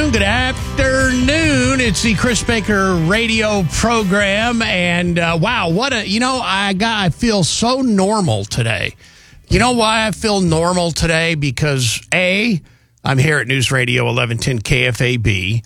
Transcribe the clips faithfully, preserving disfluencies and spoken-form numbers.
afternoon. Good afternoon. It's the Chris Baker radio program. And uh, wow, what a, you know, I got, I feel so normal today. You know why I feel normal today? Because A, I'm here at News Radio eleven ten K F A B.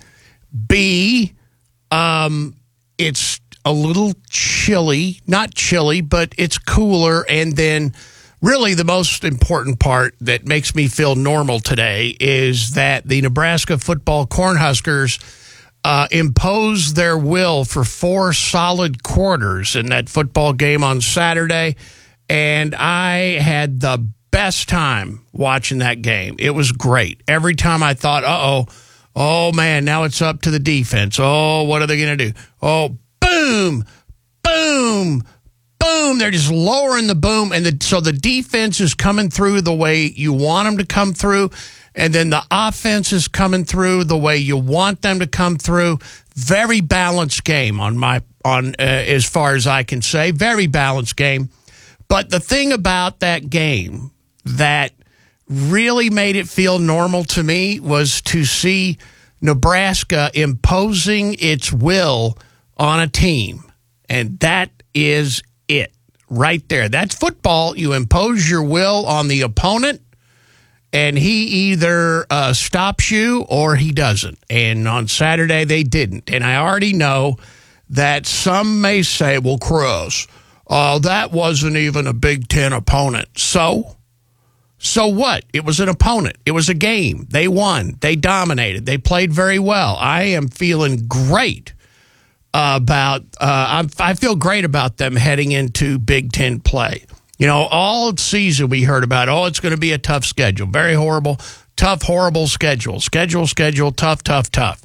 B, um, it's a little chilly, not chilly, but it's cooler. And then really the most important part that makes me feel normal today is that the Nebraska football Cornhuskers uh, imposed their will for four solid quarters in that football game on Saturday. And I had the best time watching that game. It was great. Every time I thought, uh-oh, oh, man, now it's up to the defense. Oh, what are they going to do? Oh, boom, boom, boom. They're just lowering the boom. And the, so the defense is coming through the way you want them to come through. And then the offense is coming through the way you want them to come through. Very balanced game on my on uh, as far as I can say. Very balanced game. But the thing about that game that really made it feel normal to me was to see Nebraska imposing its will on a team. And that is it right there. That's football. You impose your will on the opponent, and he either uh, stops you or he doesn't. And on Saturday, they didn't. And I already know that some may say, well, Chris, oh, that wasn't even a Big Ten opponent. So, so what? It was an opponent. It was a game. They won. They dominated. They played very well. I am feeling great about, uh, I'm, I feel great about them heading into Big Ten play. You know, all season we heard about, oh, it's going to be a tough schedule. Very horrible, tough, horrible schedule. Schedule, schedule, tough, tough, tough.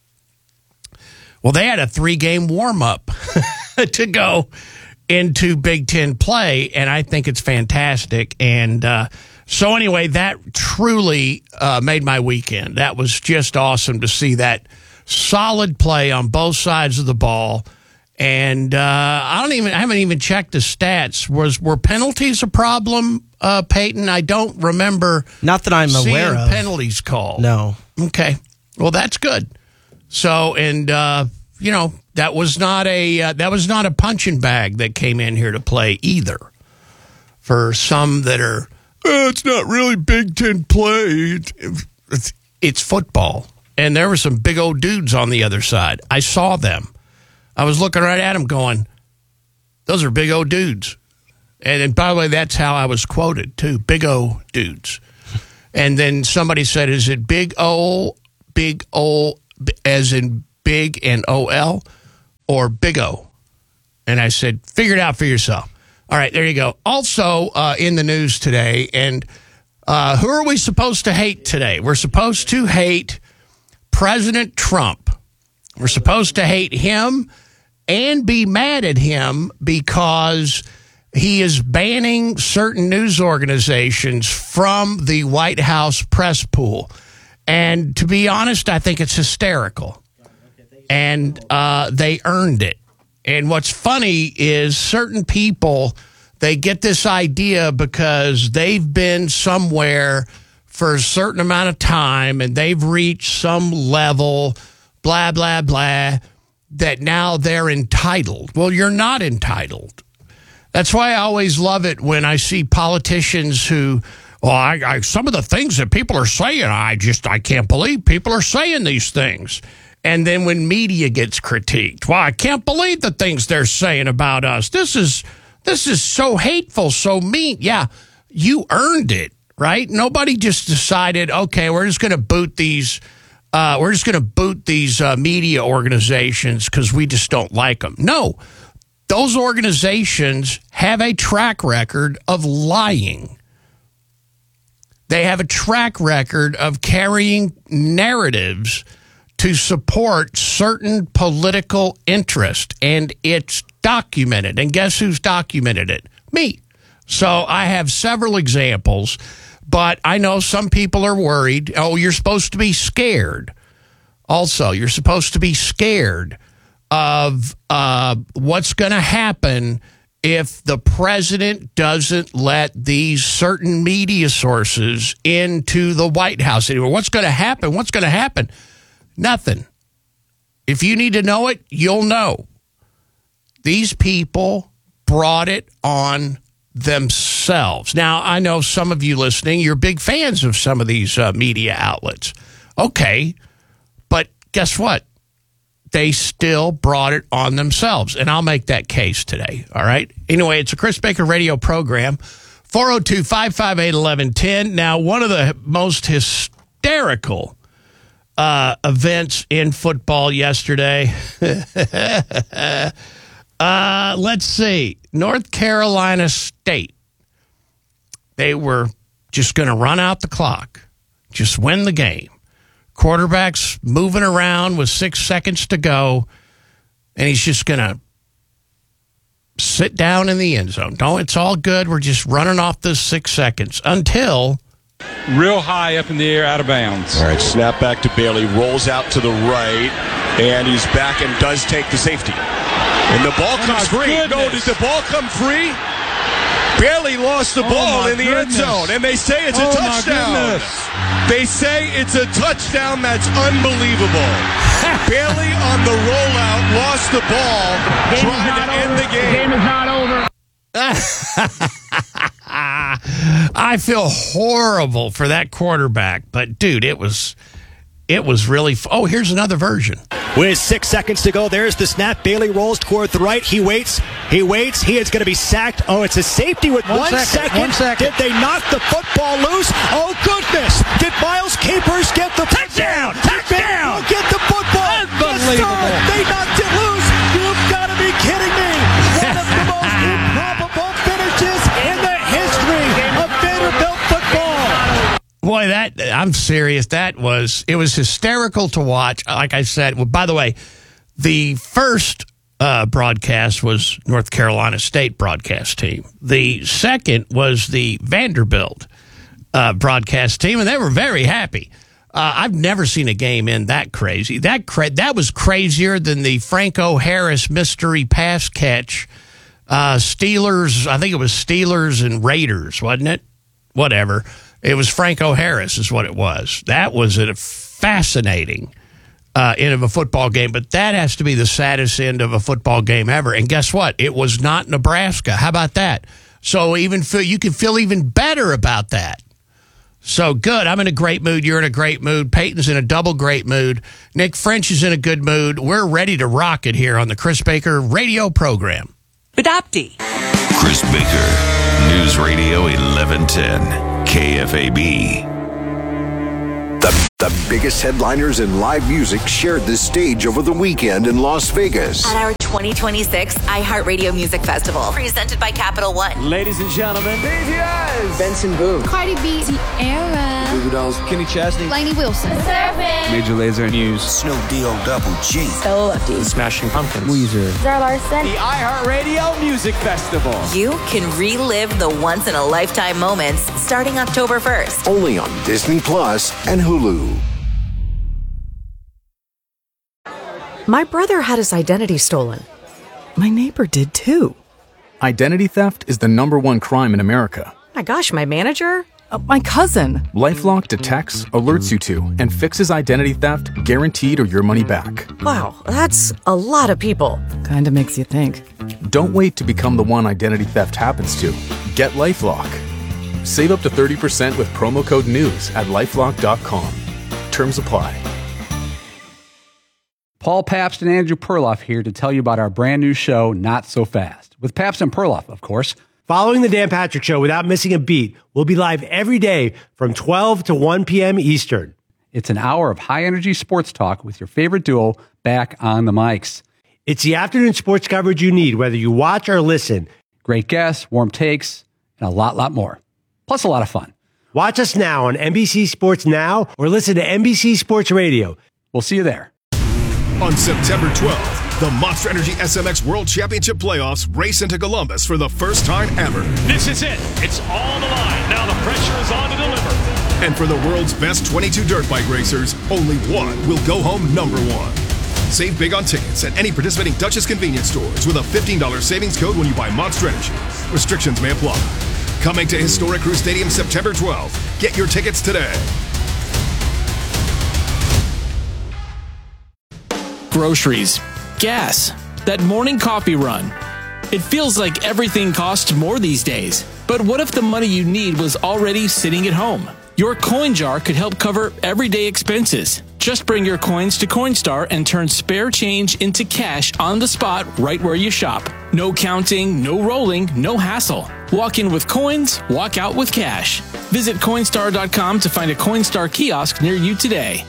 Well, they had a three-game warm-up to go into Big Ten play, and I think it's fantastic. And uh, so anyway, that truly uh, made my weekend. That was just awesome to see that solid play on both sides of the ball. And uh, I don't even I haven't even checked the stats. Was were penalties a problem, uh, Peyton? I don't remember. Not that I'm seeing aware of. Penalties called. No. Okay. Well, that's good. So, and uh, you know, that was not a uh, that was not a punching bag that came in here to play either. For some that are, oh, it's not really Big Ten play. It's, it's, it's football, and there were some big old dudes on the other side. I saw them. I was looking right at them, going, "Those are big old dudes." And, and by the way, that's how I was quoted too. Big old dudes. And then somebody said, "Is it big O, big O?" as in big and O L, or big O? And I said, figure it out for yourself. All right, there you go. Also uh, in the news today, and uh, who are we supposed to hate today? We're supposed to hate President Trump. We're supposed to hate him and be mad at him because he is banning certain news organizations from the White House press pool. And to be honest, I think it's hysterical. And uh, they earned it. And what's funny is certain people, they get this idea because they've been somewhere for a certain amount of time and they've reached some level, blah, blah, blah, that now they're entitled. Well, you're not entitled. That's why I always love it when I see politicians who, well, I, I, some of the things that people are saying, I just, I can't believe people are saying these things. And then when media gets critiqued, well, I can't believe the things they're saying about us. This is, this is so hateful, so mean. Yeah, you earned it, right? Nobody just decided, okay, we're just going to boot these, uh, we're just going to boot these uh, media organizations because we just don't like them. No, those organizations have a track record of lying. They have a track record of carrying narratives to support certain political interest, and it's documented. And guess who's documented it? Me. So I have several examples, but I know some people are worried. Oh, you're supposed to be scared. Also, you're supposed to be scared of uh, what's going to happen if the president doesn't let these certain media sources into the White House anymore. What's going to happen? What's going to happen? Nothing. If you need to know it, you'll know. These people brought it on themselves. Now, I know some of you listening, you're big fans of some of these uh, media outlets. Okay, but guess what? They still brought it on themselves, and I'll make that case today, all right? Anyway, it's a Chris Baker radio program, four oh two, five five eight, one one one zero. Now, one of the most hysterical uh, events in football yesterday, uh, let's see, North Carolina State. They were just going to run out the clock, just win the game. Quarterback's moving around with six seconds to go, and he's just going to sit down in the end zone. Don't, it's all good. We're just running off this six seconds until... Real high up in the air, out of bounds. All right, snap back to Bailey, rolls out to the right, and he's back and does take the safety. And the ball Oh, comes my free. goodness. No, did the ball come free? Bailey lost the Oh, ball my in the goodness. end zone, and they say it's a Oh, my touchdown. goodness. They say it's a touchdown. That's unbelievable. Bailey on the rollout lost the ball, Game trying is to not end over. the game. Game is not over. I feel horrible for that quarterback, but dude, it was it was really f- oh, here's another version. With six seconds to go, there's the snap. Bailey rolls toward the right. He waits. He waits. He is going to be sacked. Oh, it's a safety with one, One second, second. one second. Did they knock the football loose? Oh, goodness. Did Miles Capers get the touchdown? Touchdown! Get the football. Unbelievable. Yes, sir. They knocked it loose. You've got to be kidding me. One of the most improbable finishes in the history of Vanderbilt football. Boy, that I'm serious. That was it was hysterical to watch. Like I said, well, by the way, the first uh, broadcast was North Carolina State broadcast team. The second was the Vanderbilt uh, broadcast team, and they were very happy. Uh, I've never seen a game end that crazy. That cra- that was crazier than the Franco Harris mystery pass catch. Uh, Steelers, I think it was Steelers and Raiders, wasn't it? Whatever. It was Franco Harris is what it was. That was a fascinating uh, end of a football game, but that has to be the saddest end of a football game ever. And guess what? It was not Nebraska. How about that? So even feel, you can feel even better about that. So good. I'm in a great mood. You're in a great mood. Peyton's in a double great mood. Nick French is in a good mood. We're ready to rock it here on the Chris Baker radio program. Adoptee. Chris Baker, News Radio eleven ten, K F A B. The, the biggest headliners in live music shared the stage over the weekend in Las Vegas. At our twenty twenty-six iHeartRadio Music Festival, presented by Capital One. Ladies and gentlemen, Benson Boone, Cardi B, Sierra, Goo Goo Dolls, Kenny Chesney, Lainey Wilson, Major Lazer News, Snoop D O Double G. Stella Lefty, Smashing Pumpkins, Weezer. Zara Larson. the iHeartRadio Music Festival. You can relive the once-in-a-lifetime moments starting October first. Only on Disney Plus and Hulu. My brother had his identity stolen. My neighbor did too. Identity theft is the number one crime in America. My gosh, my manager? Uh, my cousin. LifeLock detects, alerts you to, and fixes identity theft guaranteed or your money back. Wow, that's a lot of people. Kinda makes you think. Don't wait to become the one identity theft happens to. Get LifeLock. Save up to thirty percent with promo code NEWS at lifelock dot com. Terms apply. Paul Pabst and Andrew Perloff here to tell you about our brand new show, Not So Fast, with Pabst and Perloff, of course. Following the Dan Patrick Show without missing a beat, we'll be live every day from twelve to one p.m. Eastern. It's an hour of high-energy sports talk with your favorite duo back on the mics. It's the afternoon sports coverage you need, whether you watch or listen. Great guests, warm takes, and a lot, lot more. Plus a lot of fun. Watch us now on N B C Sports Now or listen to N B C Sports Radio. We'll see you there. On September twelfth, the Monster Energy S M X World Championship Playoffs race into Columbus for the first time ever. This is it. It's all on the line. Now the pressure is on to deliver. And for the world's best twenty-two dirt bike racers, only one will go home number one. Save big on tickets at any participating Duchess convenience stores with a fifteen dollars savings code when you buy Monster Energy. Restrictions may apply. Coming to Historic Crew Stadium September twelfth. Get your tickets today. groceries, gas, that morning coffee run. It feels like everything costs more these days. But what if the money you need was already sitting at home? Your coin jar could help cover everyday expenses. Just bring your coins to Coinstar and turn spare change into cash on the spot right where you shop. No counting, no rolling, no hassle. Walk in with coins, walk out with cash. Visit Coinstar dot com to find a Coinstar kiosk near you today.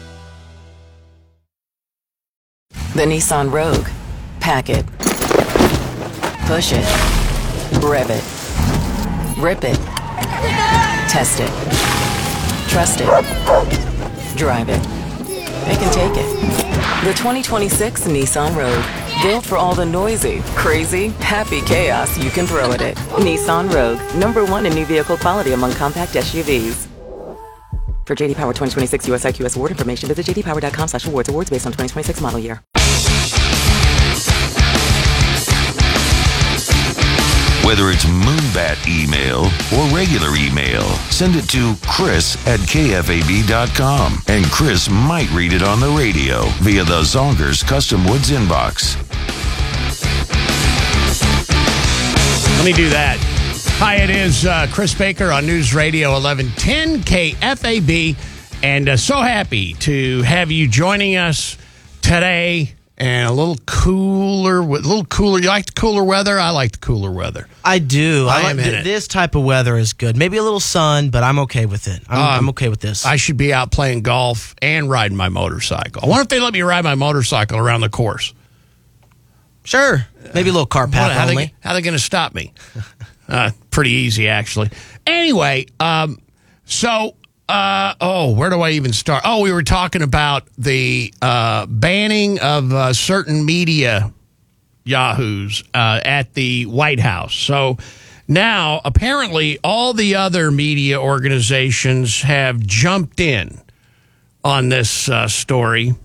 The Nissan Rogue. Pack it. Push it. Rev it. Rip it. Test it. Trust it. Drive it. They can take it. The twenty twenty-six Nissan Rogue. Built for all the noisy, crazy, happy chaos you can throw at it. Nissan Rogue. Number one in new vehicle quality among compact S U Vs. For J D Power twenty twenty-six U S I Q S award information, visit j d power dot com slash awards. Awards based on twenty twenty-six model year. Whether it's Moonbat email or regular email, send it to Chris at K F A B dot com, and Chris might read it on the radio via the Zongers Custom Woods inbox. Let me do that. Hi, it is uh, Chris Baker on News Radio eleven ten K F A B, and uh, so happy to have you joining us today. And a little cooler, a little cooler. You like the cooler weather? I like the cooler weather. I do. I, I am like in th- it. This type of weather is good. Maybe a little sun, but I'm okay with it. I'm, Um, I'm okay with this. I should be out playing golf and riding my motorcycle. I wonder if they let me ride my motorcycle around the course. Sure. Maybe a little car path What, how only. They, how are they going to stop me? uh, pretty easy, actually. Anyway, um, so, uh, oh, where do I even start? Oh, we were talking about the uh, banning of uh, certain media yahoos uh, at the White House. So now, apparently, all the other media organizations have jumped in on this uh, story.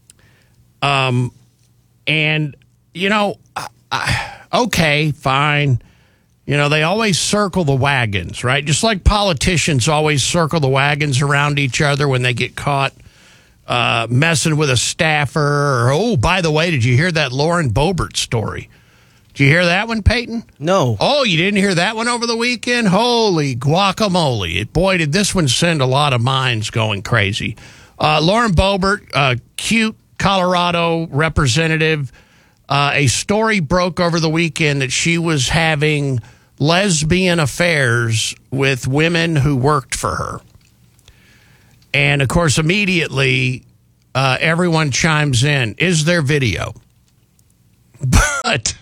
Um, and, you know, I, okay, fine. You know, they always circle the wagons, right? Just like politicians always circle the wagons around each other when they get caught uh, messing with a staffer. Or, oh, by the way, did you hear that Lauren Boebert story? Did you hear that one, Peyton? No. Oh, you didn't hear that one over the weekend? Holy guacamole. It, boy, did this one send a lot of minds going crazy. Uh, Lauren Boebert, uh, cute Colorado representative. Uh, a story broke over the weekend that she was having lesbian affairs with women who worked for her. And, of course, immediately uh, everyone chimes in. Is there video? But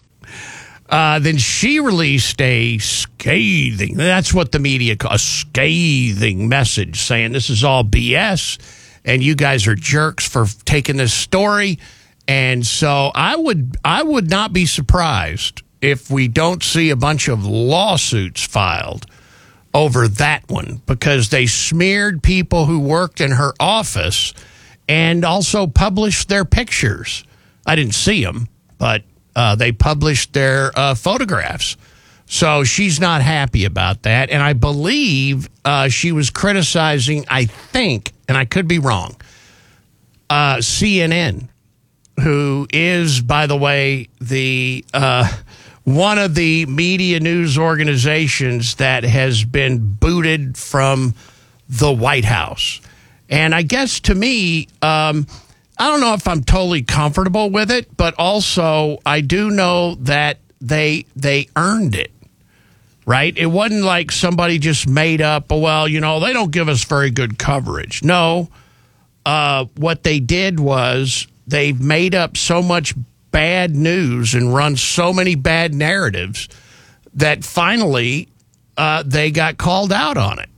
uh, then she released a scathing, that's what the media call a scathing message saying this is all B S and you guys are jerks for taking this story. And so I would I would not be surprised if we don't see a bunch of lawsuits filed over that one, because they smeared people who worked in her office and also published their pictures. I didn't see them, but uh, they published their uh, photographs. So she's not happy about that. And I believe uh, she was criticizing, I think, and I could be wrong, uh, C N N. Who is, by the way, the uh, one of the media news organizations that has been booted from the White House. And I guess to me, um, I don't know if I'm totally comfortable with it, but also I do know that they they earned it, right? It wasn't like somebody just made up, well, you know, they don't give us very good coverage. No, uh, what they did was they've made up so much bad news and run so many bad narratives that finally uh, they got called out on it.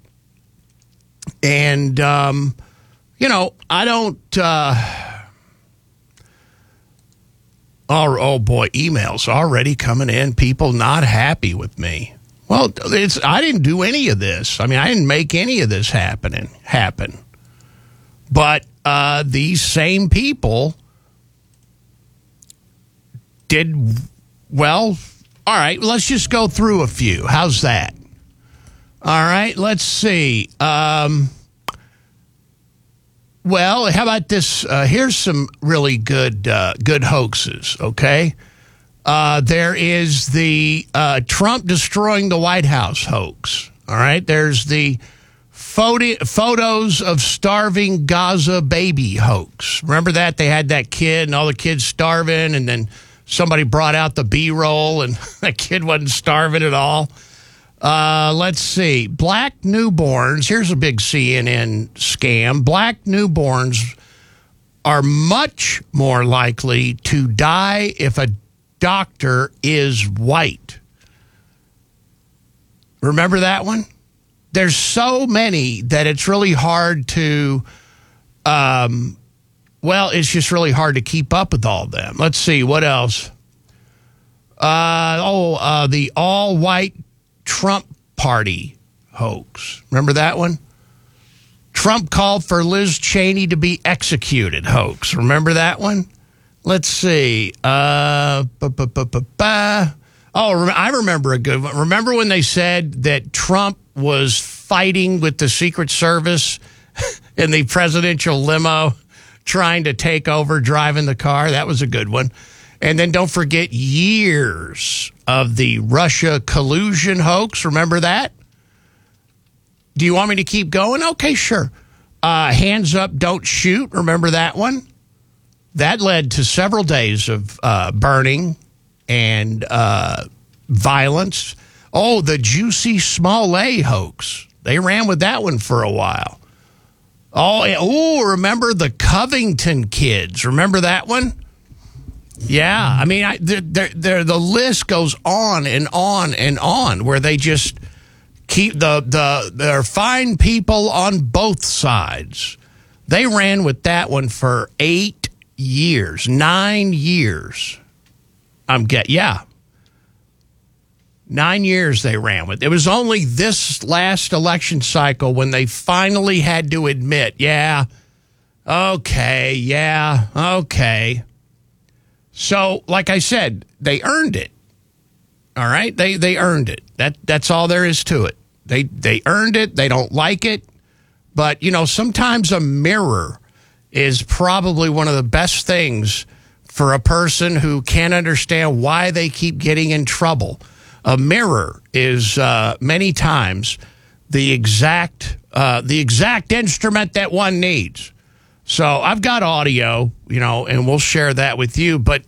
And, um, you know, I don't... Uh, oh, oh, boy, emails already coming in. People not happy with me. Well, it's I didn't do any of this. I mean, I didn't make any of this happening happen. But uh, these same people did, well, all right, let's just go through a few. How's that? All right, let's see. Um, Well, how about this? Uh, here's some really good uh, good hoaxes, okay? Uh, there is the uh, Trump destroying the White House hoax, all right? There's the photo- photos of starving Gaza baby hoax. Remember that? They had that kid and all the kids starving, and then somebody brought out the B-roll, and that kid wasn't starving at all. Uh, let's see. Black newborns. Here's a big C N N scam. Black newborns are much more likely to die if a doctor is white. Remember that one? There's so many that it's really hard to, um, well, it's just really hard to keep up with all of them. Let's see. What else? Uh, oh, uh, the all-white Trump party hoax. Remember that one? Trump called for Liz Cheney to be executed hoax. Remember that one? Let's see. Uh, ba, ba, ba, ba, ba. Oh, I remember a good one. Remember when they said that Trump was fighting with the Secret Service in the presidential limo, trying to take over, driving the car? That was a good one. And then don't forget years of the Russia collusion hoax. Remember that? Do you want me to keep going? Okay, sure. Uh, hands up, don't shoot. Remember that one? That led to several days of uh, burning and uh, violence. Oh, the Juicy Smollett hoax. They ran with that one for a while. Oh, oh, remember the Covington kids? Remember that one? Yeah, I mean, I, they're, they're, they're, the list goes on and on and on, where they just keep the the they're fine people on both sides. They ran with that one for eight years, nine years. I'm get yeah, nine years they ran with. It was only this last election cycle when they finally had to admit, yeah, okay, yeah, okay. So, like I said, they earned it. All right? They they earned it. That that's all there is to it. They they earned it. They don't like it. But, you know, sometimes a mirror is probably one of the best things for a person who can't understand why they keep getting in trouble. A mirror is uh, many times the exact uh, the exact instrument that one needs. So I've got audio, you know, and we'll share that with you. But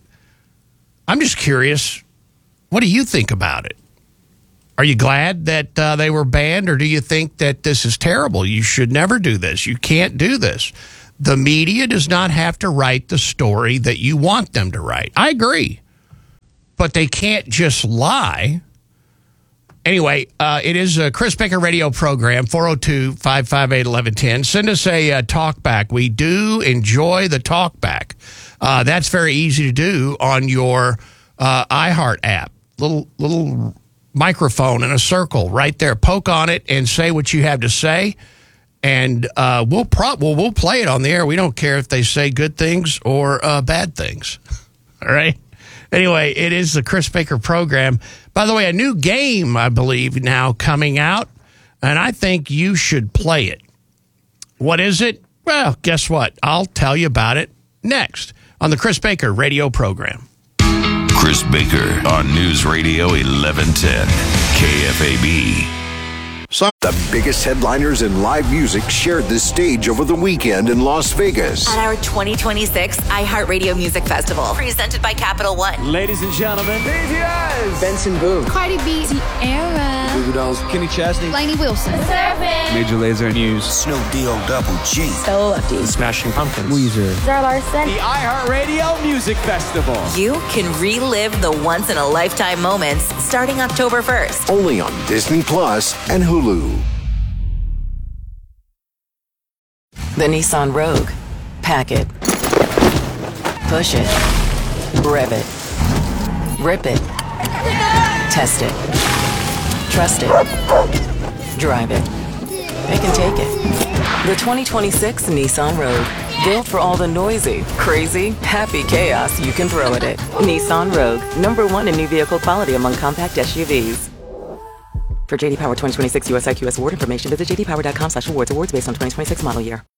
I'm just curious, what do you think about it? Are you glad that uh, they were banned, or do you think that this is terrible? You should never do this. You can't do this. The media does not have to write the story that you want them to write. I agree. But they can't just lie. Anyway, uh, it is a Chris Baker radio program, four oh two, five five eight, eleven ten. Send us a uh, talk back. We do enjoy the talk back. Uh, that's very easy to do on your uh, iHeart app. Little little microphone in a circle right there. Poke on it and say what you have to say. And uh, we'll, pro- well, we'll play it on the air. We don't care if they say good things or uh, bad things. All right? Anyway, it is the Chris Baker program. By the way, a new game, I believe, now coming out, and I think you should play it. What is it? Well, guess what? I'll tell you about it next on the Chris Baker radio program. Chris Baker on News Radio eleven ten, K F A B. Some of the biggest headliners in live music shared this stage over the weekend in Las Vegas. At our twenty twenty-six iHeartRadio Music Festival, presented by Capital One. Ladies and gentlemen, B T S, Benson Boone, Cardi B, Sierra, Goo Goo Dolls, Kenny Chesney, Lainey Wilson, Surfing, Major Lazer News, Snoop D-O Double G, So Lucky, Smashing Pumpkins, Weezer, Zara Larson. the iHeartRadio Music Festival. You can relive the once-in-a-lifetime moments starting October first. Only on Disney Plus and Hulu. The Nissan Rogue. Pack it. Push it. Rev it. Rip it. Test it. Trust it. Drive it. They can take it. The twenty twenty-six Nissan Rogue. Built for all the noisy, crazy, happy chaos you can throw at it. Nissan Rogue. Number one in new vehicle quality among compact S U Vs. For J D Power twenty twenty-six U S I Q S award information, visit j d power dot com slash awards. Awards based on twenty twenty-six model year.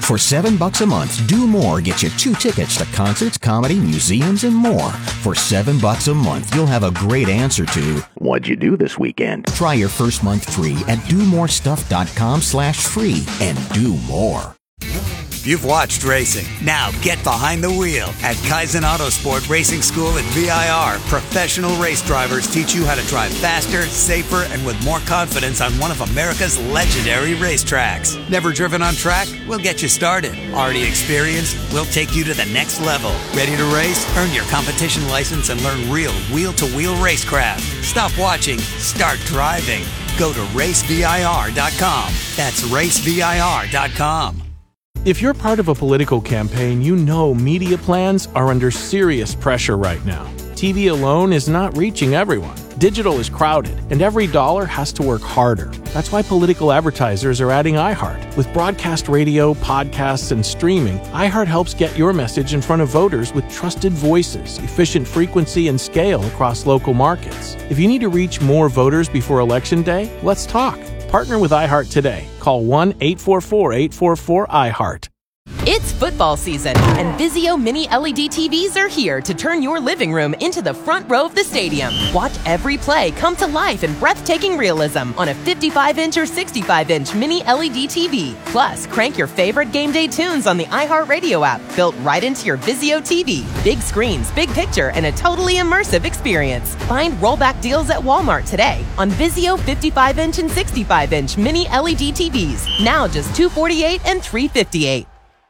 For seven bucks a month, Do More gets you two tickets to concerts, comedy, museums, and more. For seven bucks a month, you'll have a great answer to, what'd you do this weekend? Try your first month free at domorestuff.com slash free and do more. You've watched racing. Now get behind the wheel at Kaizen Autosport Racing School at V I R. Professional race drivers teach you how to drive faster, safer, and with more confidence on one of America's legendary racetracks. Never driven on track? We'll get you started. Already experienced? We'll take you to the next level. Ready to race? Earn your competition license and learn real wheel-to-wheel racecraft. Stop watching. Start driving. Go to race V I R dot com. That's race V I R dot com. If you're part of a political campaign, you know media plans are under serious pressure right now. T V alone is not reaching everyone. Digital is crowded, and every dollar has to work harder. That's why political advertisers are adding iHeart. With broadcast radio, podcasts, and streaming, iHeart helps get your message in front of voters with trusted voices, efficient frequency, and scale across local markets. If you need to reach more voters before Election Day, let's talk. Partner with iHeart today. Call one eight four four, eight four four, iHeart. It's football season, and Vizio Mini L E D T Vs are here to turn your living room into the front row of the stadium. Watch every play come to life in breathtaking realism on a fifty-five inch or sixty-five inch Mini L E D T V. Plus, crank your favorite game day tunes on the iHeartRadio app, built right into your Vizio T V. Big screens, big picture, and a totally immersive experience. Find rollback deals at Walmart today on Vizio fifty-five inch and sixty-five inch Mini L E D T Vs. Now just two hundred forty-eight dollars and three hundred fifty-eight dollars.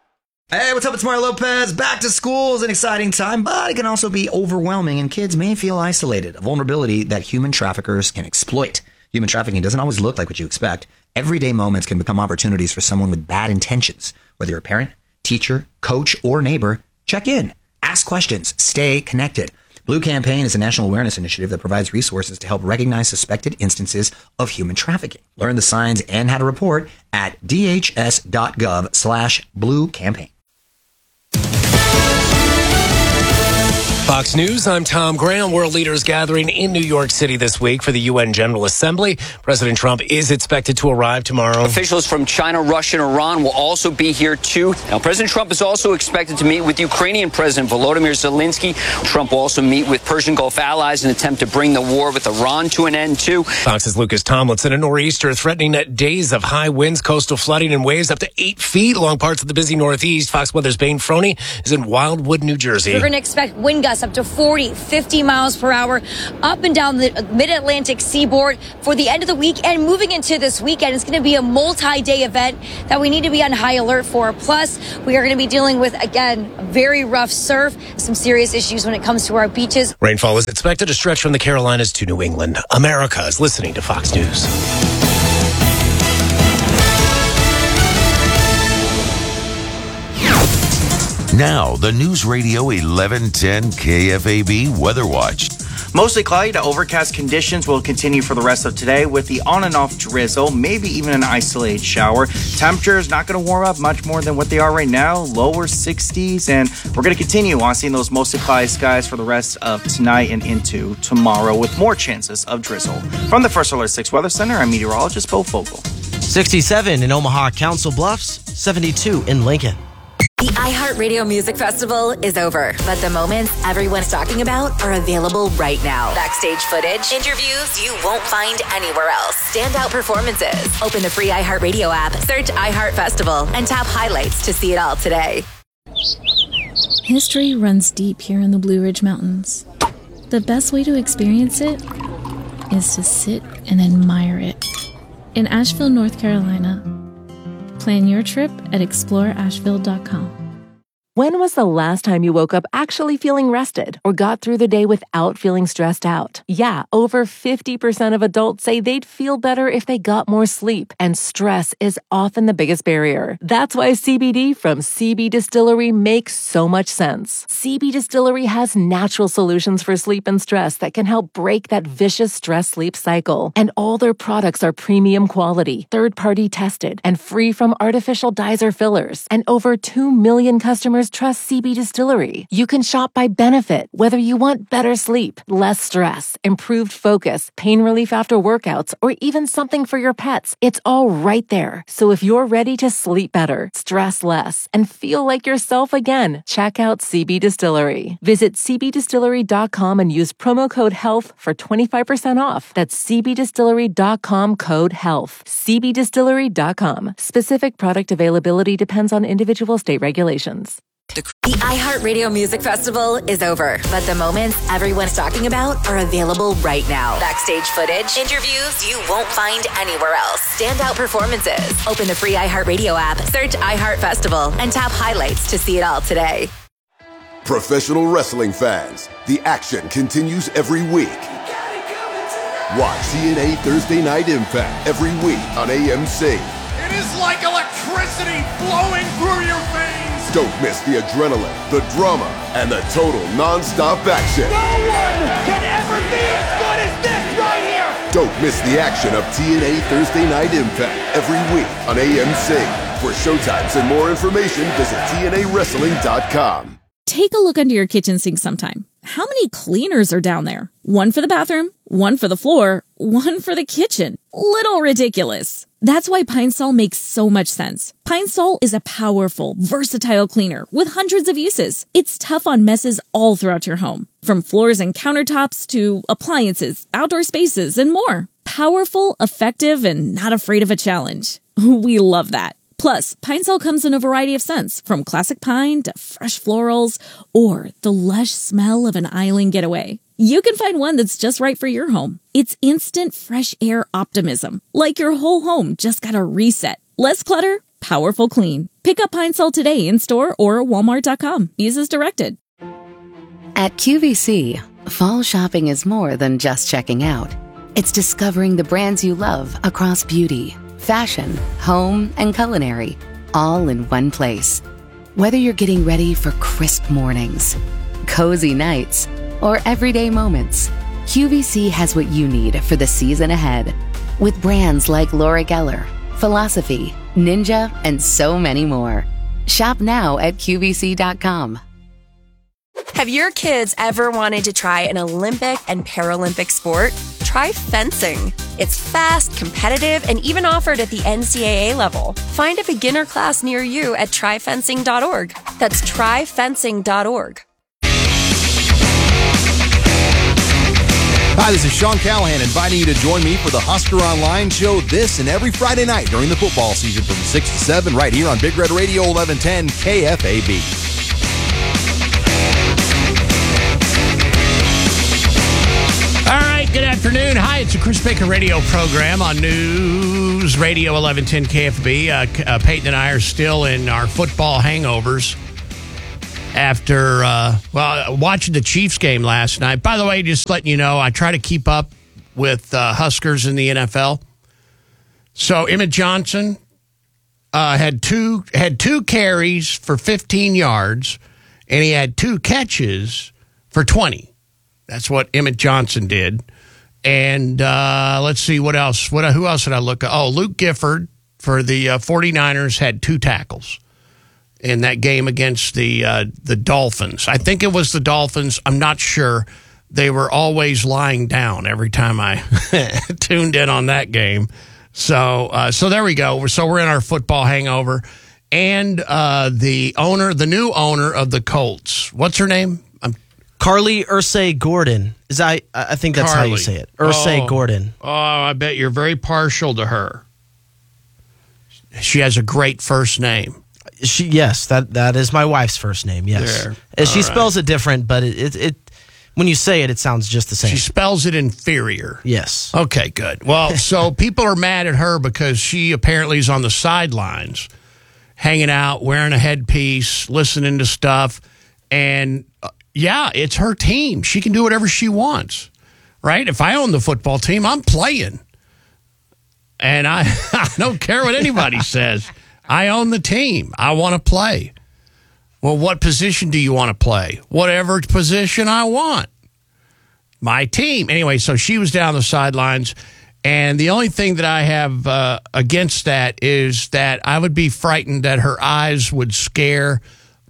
Hey, what's up? It's Mario Lopez. Back to school is an exciting time, but it can also be overwhelming, and kids may feel isolated, a vulnerability that human traffickers can exploit. Human trafficking doesn't always look like what you expect. Everyday moments can become opportunities for someone with bad intentions. Whether you're a parent, teacher, coach, or neighbor, check in, ask questions, stay connected. Blue Campaign is a national awareness initiative that provides resources to help recognize suspected instances of human trafficking. Learn the signs and how to report at dhs.gov slash blue campaign. Fox News, I'm Tom Graham. World leaders gathering in New York City this week for the U N General Assembly. President Trump is expected to arrive tomorrow. Officials from China, Russia, and Iran will also be here, too. Now, President Trump is also expected to meet with Ukrainian President Volodymyr Zelensky. Trump will also meet with Persian Gulf allies in an attempt to bring the war with Iran to an end, too. Fox's Lucas Tomlinson. A nor'easter threatening days of high winds, coastal flooding, and waves up to eight feet along parts of the busy Northeast. Fox Weather's Bane Froney is in Wildwood, New Jersey. We're going to expect wind gusts up to forty, fifty miles per hour up and down the mid-Atlantic seaboard for the end of the week and moving into this weekend. It's going to be a multi-day event that we need to be on high alert for. Plus, we are going to be dealing with, again, very rough surf, some serious issues when it comes to our beaches. Rainfall is expected to stretch from the Carolinas to New England. America is listening to Fox News. Now, the News Radio eleven ten K F A B Weather Watch. Mostly cloudy to overcast conditions will continue for the rest of today with the on and off drizzle, maybe even an isolated shower. Temperatures not going to warm up much more than what they are right now, lower sixties, and we're going to continue on seeing those mostly cloudy skies for the rest of tonight and into tomorrow with more chances of drizzle. From the First Alert six Weather Center, I'm meteorologist Bo Fogel. sixty-seven in Omaha, Council Bluffs, seventy-two in Lincoln. The iHeartRadio Music Festival is over, but the moments everyone's talking about are available right now. Backstage footage, interviews you won't find anywhere else, standout performances. Open the free iHeartRadio app, search iHeart Festival, and tap highlights to see it all today. History runs deep here in the Blue Ridge Mountains. The best way to experience it is to sit and admire it. In Asheville, North Carolina, plan your trip at explore asheville dot com. When was the last time you woke up actually feeling rested or got through the day without feeling stressed out? Yeah, over fifty percent of adults say they'd feel better if they got more sleep, and stress is often the biggest barrier. That's why C B D from C B Distillery makes so much sense. C B Distillery has natural solutions for sleep and stress that can help break that vicious stress-sleep cycle. And all their products are premium quality, third-party tested, and free from artificial dyes or fillers. And over two million customers trust C B Distillery. You can shop by benefit, whether you want better sleep, less stress, improved focus, pain relief after workouts, or even something for your pets. It's all right there. So if you're ready to sleep better, stress less, and feel like yourself again, check out C B Distillery. Visit c b distillery dot com and use promo code HEALTH for twenty-five percent off. That's c b distillery dot com code HEALTH. c b distillery dot com. Specific product availability depends on individual state regulations. The iHeartRadio Music Festival is over, but the moments everyone's talking about are available right now. Backstage footage, interviews you won't find anywhere else, standout performances. Open the free iHeartRadio app, search iHeart Festival, and tap highlights to see it all today. Professional wrestling fans, the action continues every week. Watch T N A Thursday Night Impact every week on A M C. It is like electricity flowing through your veins. Don't miss the adrenaline, the drama, and the total non-stop action. No one can ever be as good as this right here. Don't miss the action of T N A Thursday Night Impact every week on A M C. For showtimes and more information, visit T N A wrestling dot com. Take a look under your kitchen sink sometime. How many cleaners are down there? One for the bathroom, one for the floor, one for the kitchen. Little ridiculous. That's why Pine Sol makes so much sense. Pine Sol is a powerful, versatile cleaner with hundreds of uses. It's tough on messes all throughout your home, from floors and countertops to appliances, outdoor spaces, and more. Powerful, effective, and not afraid of a challenge. We love that. Plus, Pine Sol comes in a variety of scents, from classic pine to fresh florals or the lush smell of an island getaway. You can find one that's just right for your home. It's instant fresh air optimism, like your whole home just got a reset. Less clutter, powerful clean. Pick up Pine Sol today in store or walmart dot com. Use as directed. At Q V C, fall shopping is more than just checking out. It's discovering the brands you love across beauty, fashion, home, and culinary, all in one place. Whether you're getting ready for crisp mornings, cozy nights, or everyday moments, Q V C has what you need for the season ahead. With brands like Laura Geller, Philosophy, Ninja, and so many more. Shop now at Q V C dot com. Have your kids ever wanted to try an Olympic and Paralympic sport? Try fencing. It's fast, competitive, and even offered at the N C double A level. Find a beginner class near you at try fencing dot org. That's try fencing dot org. Hi, this is Sean Callahan inviting you to join me for the Husker Online show this and every Friday night during the football season from six to seven right here on Big Red Radio eleven ten K F A B. All right, good afternoon. Hi, it's a Chris Baker radio program on News Radio eleven ten K F B. Uh, uh, Peyton and I are still in our football hangovers after, uh, well, watching the Chiefs game last night. By the way, just letting you know, I try to keep up with uh, Huskers in the N F L. So Emmett Johnson uh, had two had two carries for fifteen yards, and he had two catches for twenty. That's what Emmett Johnson did. And uh, let's see, what else? What? Who else did I look at? Oh, Luke Gifford for the uh, 49ers had two tackles in that game against the uh, the Dolphins. I think it was the Dolphins. I'm not sure. They were always lying down every time I tuned in on that game. So uh, so there we go. So we're in our football hangover. And uh, the owner, the new owner of the Colts, what's her name? I'm Carly Ursay Gordon. Is I I think that's Carly. how you say it. Ursay oh, Gordon. Oh, I bet you're very partial to her. She has a great first name. She yes, that that is my wife's first name. Yes, There. And she All spells it different, but it, it it when you say it, it sounds just the same. She spells it inferior. Yes. Okay, good. Well, so people are mad at her because she apparently is on the sidelines, hanging out, wearing a headpiece, listening to stuff, and uh, yeah, it's her team. She can do whatever she wants, right? If I own the football team, I'm playing, and I I don't care what anybody says. I own the team. I want to play. Well, what position do you want to play? Whatever position I want. My team. Anyway, so she was down the sidelines, and the only thing that I have uh, against that is that I would be frightened that her eyes would scare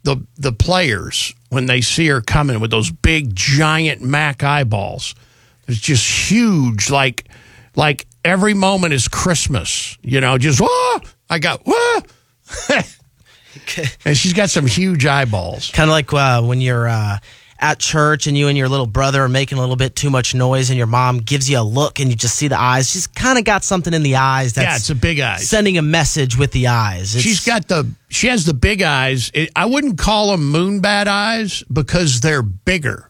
the the players when they see her coming with those big giant Mac eyeballs. It's just huge, like like every moment is Christmas. You know, just whoa! I got whoa! And she's got some huge eyeballs. Kind of like uh, when you're uh, at church and you and your little brother are making a little bit too much noise and your mom gives you a look and you just see the eyes. She's kind of got something in the eyes that's yeah, it's a big eyes. Sending a message with the eyes. It's, she's got the she has the big eyes. It, I wouldn't call them moonbat eyes because they're bigger.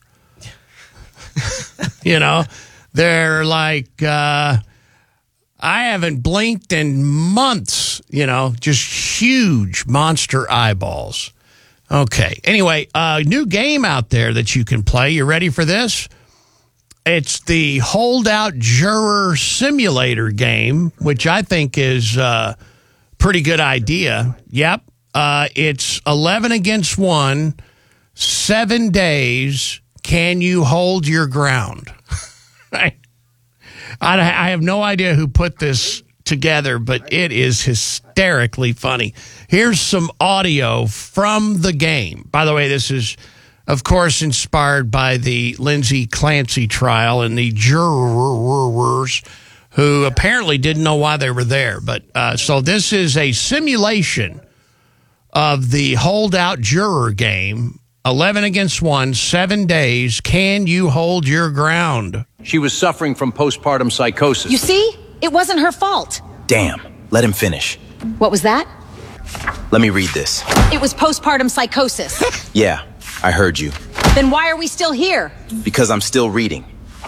You know, they're like uh, I haven't blinked in months. You know, just huge monster eyeballs. Okay. Anyway, a uh, new game out there that you can play. You ready for this? It's the Holdout Juror Simulator game, which I think is a pretty good idea. Yep. Uh, it's eleven against one, seven days. Can you hold your ground? I, I have no idea who put this together, but it is hysterically funny. Here's some audio from the game. By the way, this is, of course, inspired by the Lindsay Clancy trial and the jurors who apparently didn't know why they were there. But uh, so this is a simulation of the holdout juror game. eleven against one, seven days. Can you hold your ground? She was suffering from postpartum psychosis. You see? It wasn't her fault. Damn. Let him finish. What was that? Let me read this. It was postpartum psychosis. Yeah, I heard you. Then why are we still here? Because I'm still reading.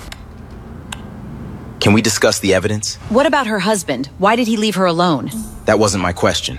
Can we discuss the evidence? What about her husband? Why did he leave her alone? That wasn't my question.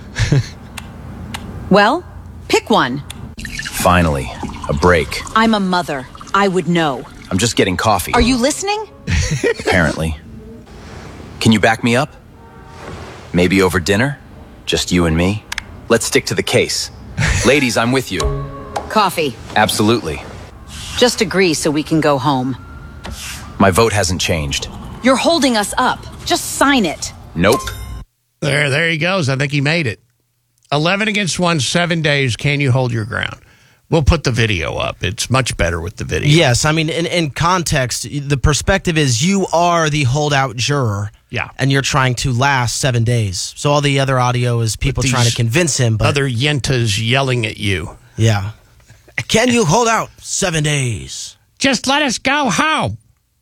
Well, pick one. Finally, a break. I'm a mother. I would know. I'm just getting coffee. Are you listening? Apparently. Can you back me up? Maybe over dinner? Just you and me? Let's stick to the case. Ladies, I'm with you. Coffee. Absolutely. Just agree so we can go home. My vote hasn't changed. You're holding us up. Just sign it. Nope. There, there he goes. I think he made it. eleven against one, seven days. Can you hold your ground? We'll put the video up. It's much better with the video. Yes, I mean, in, in context, the perspective is you are the holdout juror. Yeah. And you're trying to last seven days. So all the other audio is people trying to convince him. But other yentas yelling at you. Yeah. Can you hold out seven days? Just let us go home.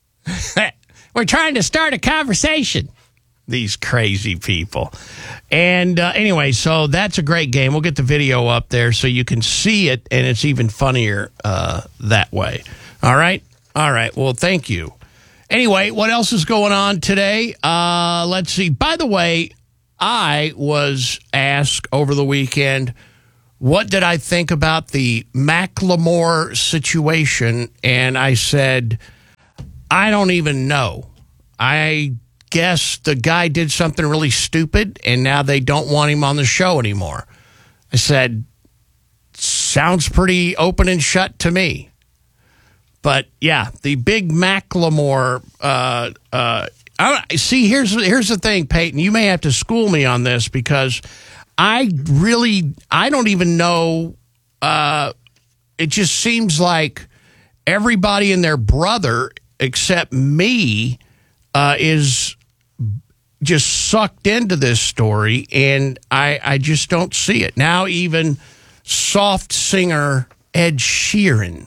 We're trying to start a conversation. These crazy people. And uh, anyway, so that's a great game. We'll get the video up there so you can see it, and it's even funnier uh, that way. All right? All right. Well, thank you. Anyway, what else is going on today? Uh, let's see. By the way, I was asked over the weekend, what did I think about the Macklemore situation? And I said, I don't even know. I guess the guy did something really stupid, and now they don't want him on the show anymore. I said, sounds pretty open and shut to me. But, yeah, the big Macklemore, uh, uh, I, see, here's, here's the thing, Peyton. You may have to school me on this because I really, I don't even know. Uh, it just seems like everybody and their brother except me uh, is just sucked into this story, and I, I just don't see it. Now even soft singer Ed Sheeran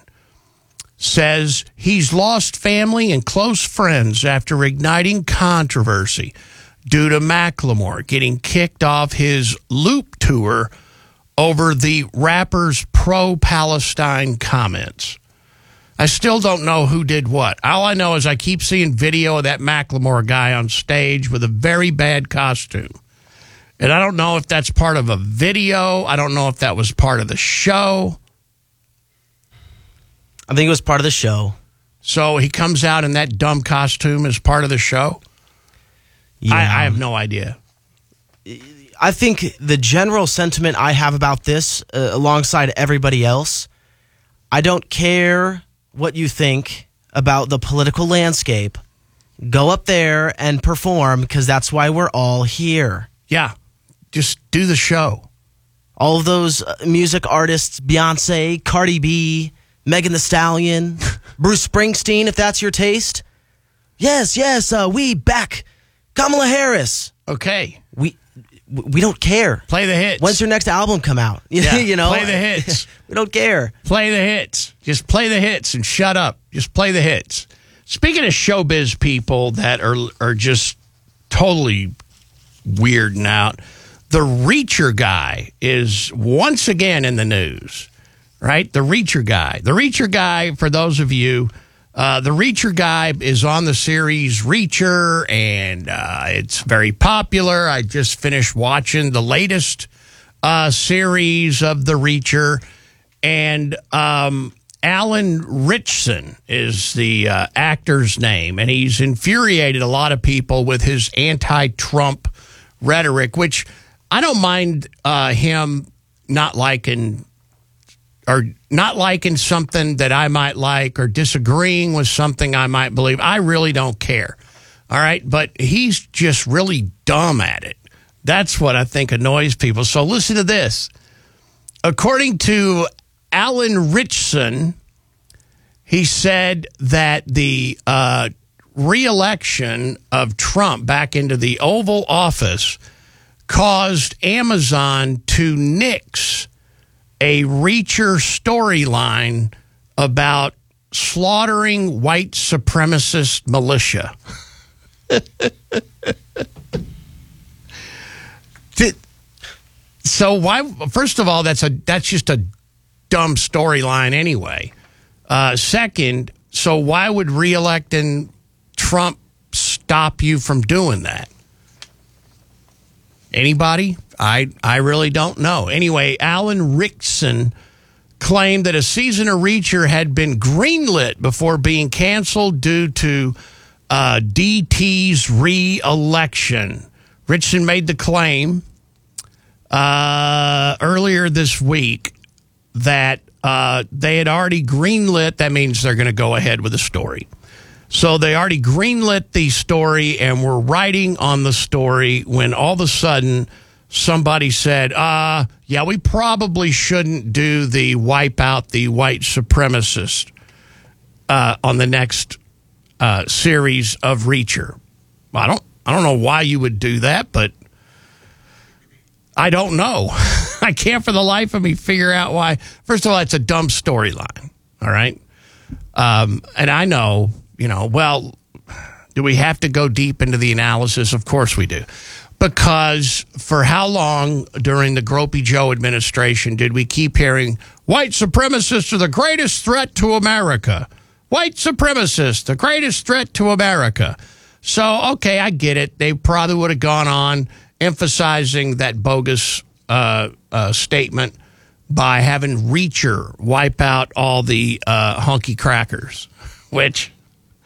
says he's lost family and close friends after igniting controversy due to Macklemore getting kicked off his Loop tour over the rapper's pro-Palestine comments. I still don't know who did what. All I know is I keep seeing video of that Macklemore guy on stage with a very bad costume. And I don't know if that's part of a video. I don't know if that was part of the show. I think it was part of the show. So he comes out in that dumb costume as part of the show? Yeah. I, I have no idea. I think the general sentiment I have about this, uh, alongside everybody else, I don't care what you think about the political landscape. Go up there and perform, because that's why we're all here. Yeah, just do the show. all of those uh, music artists, Beyonce, Cardi B, Megan Thee Stallion, Bruce Springsteen, if that's your taste. Yes, yes, uh, we back Kamala Harris. Okay. We we don't care. Play the hits. When's your next album come out? Yeah, you know, play the hits. We don't care. Play the hits. Just play the hits and shut up. Just play the hits. Speaking of showbiz people that are are just totally weirding out, the Reacher guy is once again in the news, right? The Reacher guy. The Reacher guy, for those of you, uh, the Reacher guy is on the series Reacher, and uh, it's very popular. I just finished watching the latest uh, series of the Reacher, and um, Alan Ritchson is the uh, actor's name, and he's infuriated a lot of people with his anti-Trump rhetoric, which I don't mind uh, him not liking or not liking something that I might like or disagreeing with something I might believe. I really don't care. All right. But he's just really dumb at it. That's what I think annoys people. So listen to this. According to Alan Ritchson, he said that the uh, re-election of Trump back into the Oval Office caused Amazon to nix a Reacher storyline about slaughtering white supremacist militia. So why? First of all, that's a that's just a dumb storyline anyway. Uh, second, so why would re-electing Trump stop you from doing that? Anybody? I I really don't know. Anyway, Alan Ritchson claimed that a season of Reacher had been greenlit before being canceled due to uh, D T's re-election. Ritchson made the claim uh, earlier this week that uh, they had already greenlit. That means they're going to go ahead with the story. So they already greenlit the story and were writing on the story when all of a sudden somebody said, uh, yeah, we probably shouldn't do the wipe out the white supremacist uh, on the next uh, series of Reacher. I don't, I don't know why you would do that, but I don't know. I can't for the life of me figure out why. First of all, it's a dumb storyline, all right? Um, and I know... You know, well, do we have to go deep into the analysis? Of course we do. Because for how long during the Gropey Joe administration did we keep hearing white supremacists are the greatest threat to America? White supremacists, the greatest threat to America. So, okay, I get it. They probably would have gone on emphasizing that bogus uh, uh, statement by having Reacher wipe out all the uh, hunky crackers, which...